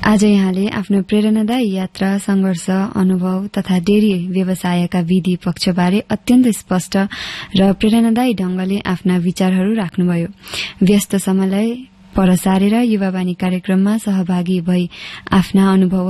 आज यहाँले आफ्नो प्रेरणादायी यात्रा, संघर्ष, अनुभव तथा डेरी व्यवसायका विधि पक्षबारे अत्यन्त स्पष्ट र प्रेरणादायी ढंगले आफ्ना विचारहरू राख्नुभयो। व्यस्त समयलाई पर सारेर युवावाणी कार्यक्रममा सहभागी भई आफ्ना अनुभव